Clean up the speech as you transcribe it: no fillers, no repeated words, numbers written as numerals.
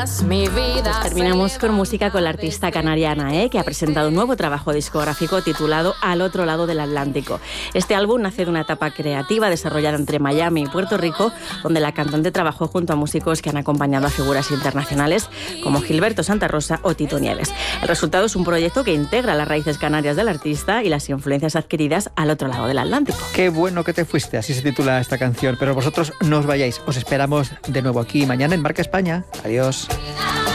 más mi vida. Terminamos con música con la artista canariana, que ha presentado un nuevo trabajo discográfico titulado Al otro lado del Atlántico. Este álbum nace de una etapa creativa desarrollada entre Miami y Puerto Rico, donde la cantante trabajó junto a músicos que han acompañado a figuras internacionales como Gilberto Santa Rosa o Tito Nieves. El resultado es un proyecto que integra las raíces canarias del artista y las influencias adquiridas al otro lado del Atlántico. Qué bueno que te fuiste, así se titula esta canción. Pero vosotros no os vayáis, os esperamos de nuevo aquí mañana en Marca España. Adiós.